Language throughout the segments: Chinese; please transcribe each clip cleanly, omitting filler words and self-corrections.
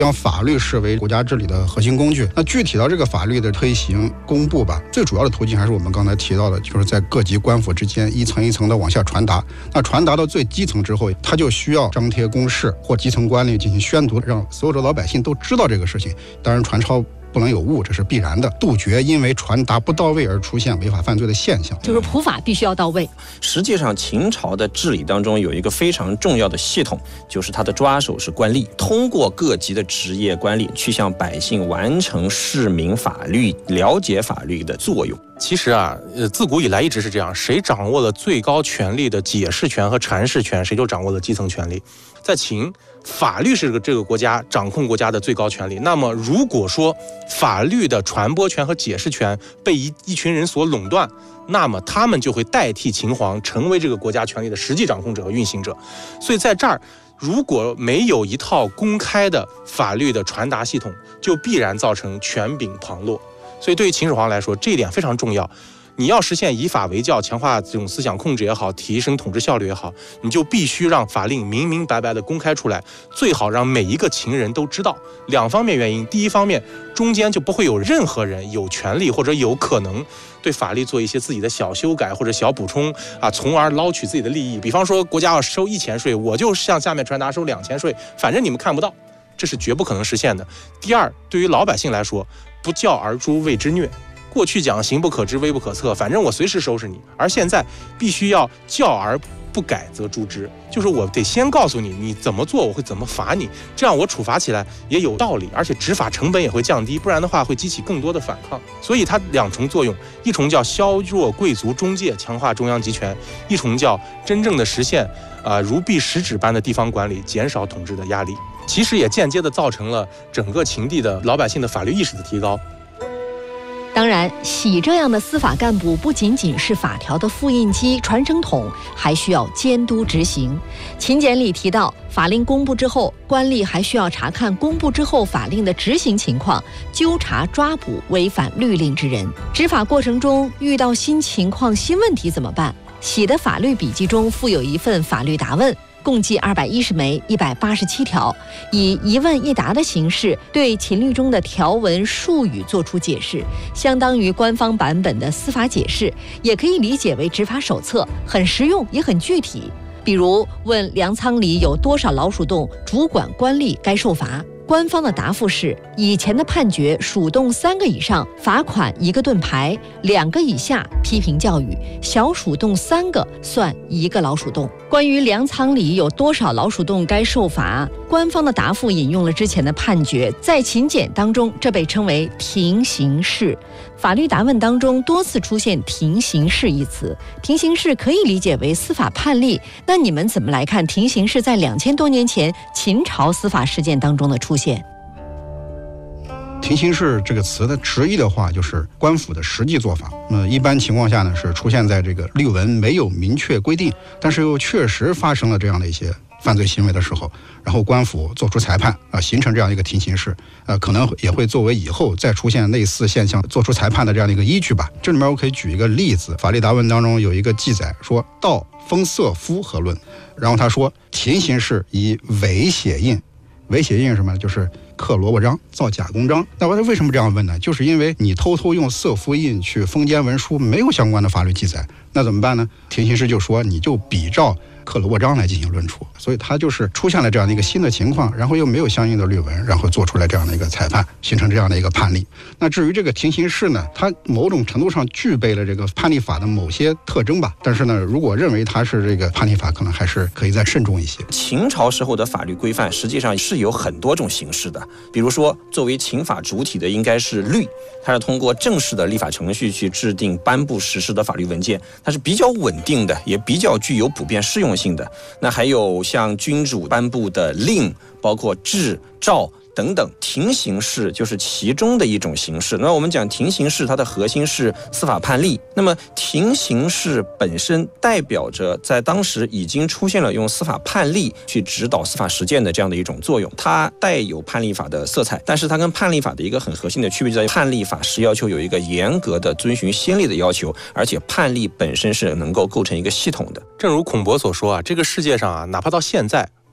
将法律视为国家治理的核心工具。那具体到这个法律的推行公布吧，最主要的途径还是我们刚才提到的，就是在各级官府之间一层一层的往下传达。那传达到最基层之后，它就需要张贴公示或基层官吏进行宣读，让所有的老百姓都知道这个事情。当然传抄不能有误，这是必然的，杜绝因为传达不到位而出现违法犯罪的现象。 就是普法必须要到位。 实际上秦朝的治理当中有一个非常重要的系统，就是它的抓手是官吏，通过各级的职业官吏去向百姓完成市民法律、了解法律的作用。 其实自古以来一直是这样，谁掌握了最高权力的解释权和阐释权，谁就掌握了基层权力。在秦，法律是这个国家掌控国家的最高权力。那么如果说法律的传播权和解释权被一群人所垄断，那么他们就会代替秦皇成为这个国家权力的实际掌控者和运行者。所以在这儿，如果没有一套公开的法律的传达系统，就必然造成权柄旁落。所以对于秦始皇来说，这一点非常重要。你要实现以法为教，强化这种思想控制也好，提升统治效率也好，你就必须让法令明明白白的公开出来，最好让每一个秦人都知道。两方面原因，第一方面，中间就不会有任何人有权利或者有可能对法律做一些自己的小修改或者小补充从而捞取自己的利益。比方说，国家要收1000税，我就向下面传达收2000税，反正你们看不到，这是绝不可能实现的。第二，对于老百姓来说，不教而诛谓之虐。过去讲刑不可知，威不可测，反正我随时收拾你。而现在必须要教而不改则诛之，就是我得先告诉你，你怎么做我会怎么罚你，这样我处罚起来也有道理，而且执法成本也会降低，不然的话会激起更多的反抗。所以它两重作用，一重叫削弱贵族中介，强化中央集权；一重叫真正的实现如臂使指般的地方管理，减少统治的压力。其实也间接的造成了整个秦地的老百姓的法律意识的提高。 当然，喜这样的司法干部不仅仅是法条的复印机、传声筒，还需要监督执行。秦简里提到，法令公布之后，官吏还需要查看公布之后法令的执行情况，纠察抓捕违反律令之人。执法过程中遇到新情况、新问题怎么办？喜的法律笔记中附有一份法律答问，共计210枚，187条，以一问一答的形式对秦律中的条文术语作出解释，相当于官方版本的司法解释，也可以理解为执法手册，很实用也很具体。比如问粮仓里有多少老鼠洞，主管官吏该受罚。官方的答复是：以前的判决，鼠洞3个以上罚款1个盾牌，2个以下批评教育，小鼠洞3个算1个老鼠洞。关于粮仓里有多少老鼠洞该受罚，官方的答复引用了之前的判决，在秦简当中，这被称为庭刑事。法律答问当中多次出现庭刑事一词，庭刑事可以理解为司法判例。那你们怎么来看庭刑事在2000多年前秦朝司法事件当中的出现？ 庭刑事这个词的直译的话，就是官府的实际做法。一般情况下呢，是出现在这个律文没有明确规定，但是又确实发生了这样的一些犯罪行为的时候，然后官府做出裁判形成这样一个庭刑事，可能也会作为以后再出现类似现象做出裁判的这样的一个依据吧。这里面我可以举一个例子，法律答问当中有一个记载说，道封色夫何论？然后他说，庭刑事以伪写印。伪写印是什么？就是刻萝卜章、造假公章。那我为什么这样问呢？就是因为你偷偷用色夫印去封缄文书，没有相关的法律记载，那怎么办呢？庭刑事就说你就比照刻萝卜章来进行论处，所以它就是出现了这样的一个新的情况，然后又没有相应的律文，然后做出来这样的一个裁判，形成这样的一个判例。那至于这个庭刑事呢，它某种程度上具备了这个判例法的某些特征吧，但是呢，如果认为它是这个判例法，可能还是可以再慎重一些。 秦朝时候的法律规范实际上是有很多种形式的，比如说作为秦法主体的应该是律，它是通过正式的立法程序去制定颁布实施的法律文件，它是比较稳定的，也比较具有普遍适用性的。那还有像君主颁布的令，包括制、诏等等。庭刑事就是其中的一种形式。那我们讲庭刑事，它的核心是司法判例。那么庭刑事本身代表着在当时已经出现了用司法判例去指导司法实践的这样的一种作用，它带有判例法的色彩，但是它跟判例法的一个很核心的区别在于，判例法是要求有一个严格的遵循先例的要求，而且判例本身是能够构成一个系统的。 正如孔博所说这个世界上哪怕到现在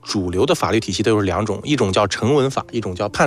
主流的法律体系都有两种，一种叫成文法，一种叫判